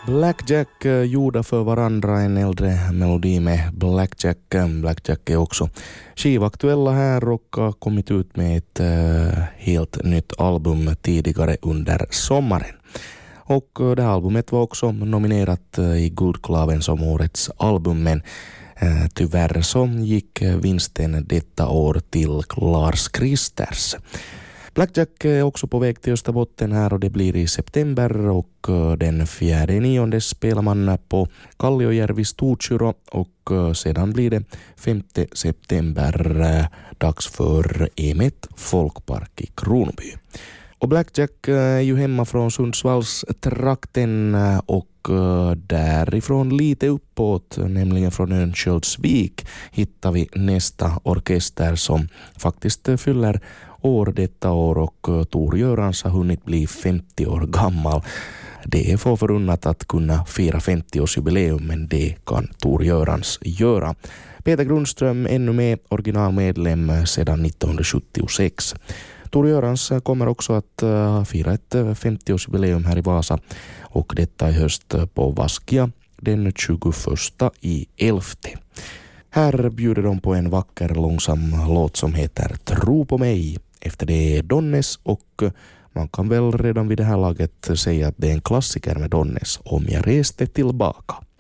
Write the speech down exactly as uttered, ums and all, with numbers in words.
Blackjack gjorda för varandra, en äldre melodi med Blackjack. Blackjack är också skivaktuella här och har kommit ut med ett uh, helt nytt album tidigare under sommaren. Och uh, det här albumet var också nominerat uh, i Guldklaven som årets album, men uh, tyvärr så gick vinsten detta år till Lars Kristers. Blackjack är också på väg till Österbotten här och det blir i september, och den fjärde nionde spelar man på Kalliojärvi Storkyrå och sedan blir det femte september dags för Emet folkpark i Kronoby. Och Blackjack är ju hemma från Sundsvalls trakten och därifrån lite uppåt, nämligen från Örnsköldsvik, hittar vi nästa orkester som faktiskt fyller år detta år, och Tor Görans har hunnit bli femtio år gammal. Det är få förunnat att kunna fira femtio-årsjubileum, men det kan Tor Görans göra. Peter Grundström ännu med originalmedlem sedan nittonhundrasjuttiosex. Tor Görans kommer också att uh, fira ett femtio-årsjubileum här i Vasa, och detta i höst på Vaskia den tjugoförsta i elfte. Här bjuder de på en vacker långsam låt som heter Tro på mig. Efter det är Donnes, och man kan väl redan vid det här laget säga att det är en klassiker med Donnes, Om jag reste tillbaka.